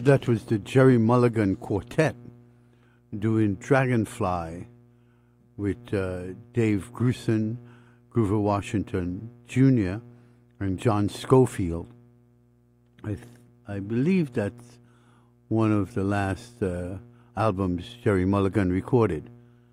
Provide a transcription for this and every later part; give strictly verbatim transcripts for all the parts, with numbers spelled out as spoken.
That was the Jerry Mulligan Quartet doing Dragonfly with uh, Dave Grusin, Grover Washington Junior, and John Schofield. I th- I believe that's one of the last uh, albums Jerry Mulligan recorded,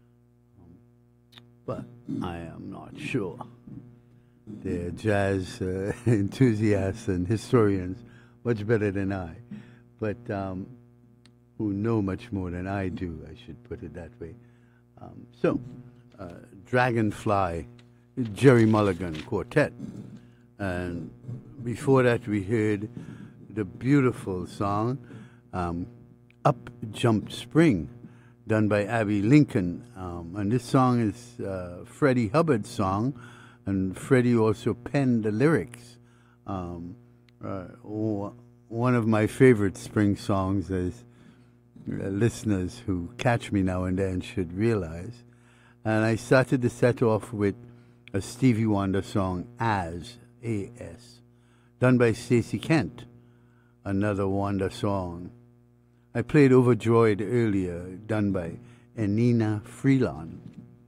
but I am not sure. They're jazz uh, enthusiasts and historians much better than I, but um, who know much more than I do, I should put it that way. Um, so, uh, Dragonfly, Jerry Mulligan Quartet. And before that, we heard the beautiful song, um, Up Jumped Spring, done by Abby Lincoln. Um, and this song is uh, Freddie Hubbard's song, and Freddie also penned the lyrics. Um, uh, one of my favorite spring songs, as uh, listeners who catch me now and then should realize. And I started the set off with a Stevie Wonder song, As, A S, done by Stacey Kent, another Wonder song. I played Overjoyed earlier, done by Enina Freelon.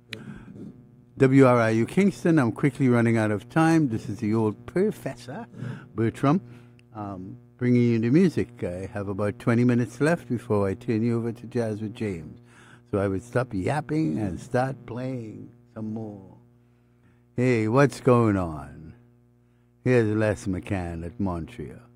W R I U Kingston, I'm quickly running out of time. This is the old Professor Bertram, um, bringing you the music. I have about twenty minutes left before I turn you over to Jazz with James. So I would stop yapping and start playing some more. Hey, what's going on? Here's Les McCann at Montreal.